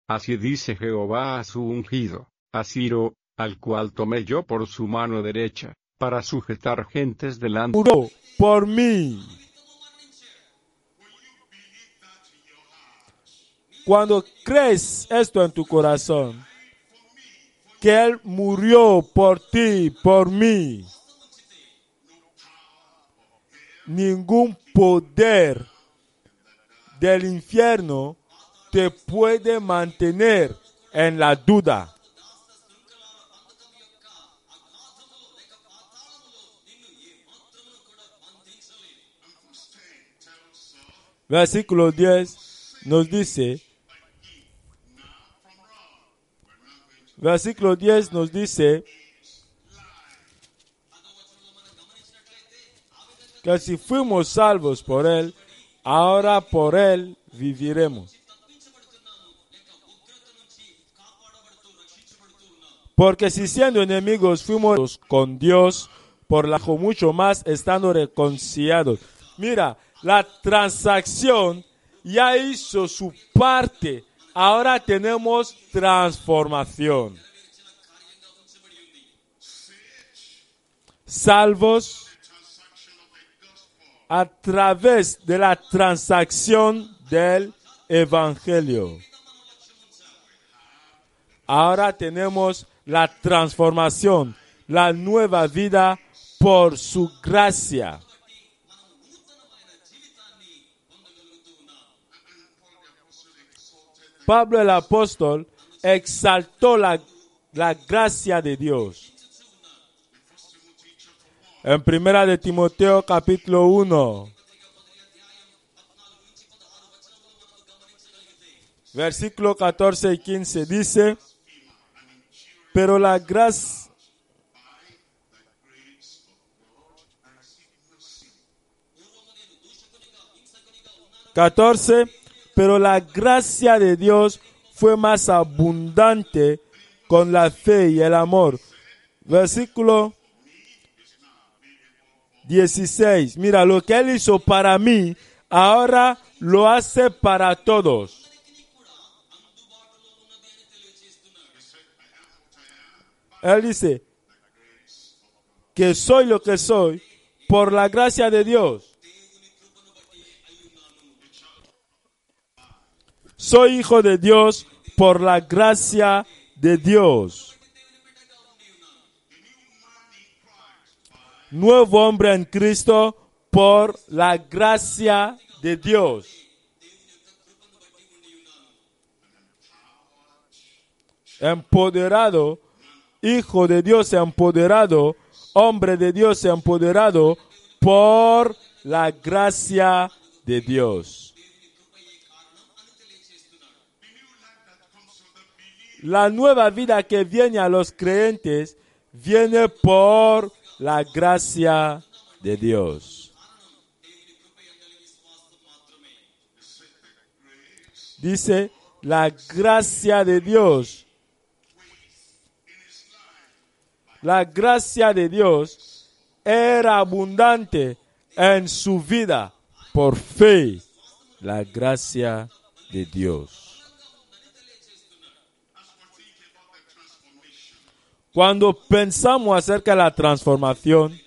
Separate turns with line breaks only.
Así dice Jehová a su ungido, a Ciro, al cual tomé yo por su mano derecha, para sujetar gentes delante.
Murió por mí. Cuando crees esto en tu corazón, que Él murió por ti, por mí, ningún poder del infierno te puede mantener en la duda. Versículo 10 nos dice, que si fuimos salvos por Él, ahora por Él viviremos. Porque si siendo enemigos fuimos con Dios, por la mucho más estando reconciliados. Mira, la transacción ya hizo su parte. Ahora tenemos transformación. Salvos a través de la transacción del Evangelio. Ahora tenemos la transformación, la nueva vida por su gracia. Pablo el apóstol exaltó la gracia de Dios. En 1 Timoteo capítulo 1, versículo 14 y 15 dice, pero la gracia... 14, pero la gracia de Dios fue más abundante con la fe y el amor. Versículo 16. Mira, lo que Él hizo para mí, ahora lo hace para todos. Él dice que soy lo que soy por la gracia de Dios. Soy hijo de Dios por la gracia de Dios. Nuevo hombre en Cristo por la gracia de Dios. Empoderado, hijo de Dios empoderado, hombre de Dios empoderado por la gracia de Dios. La nueva vida que viene a los creyentes viene por la gracia de Dios. Dice, la gracia de Dios. La gracia de Dios era abundante en su vida por fe. La gracia de Dios. Cuando pensamos acerca de la transformación,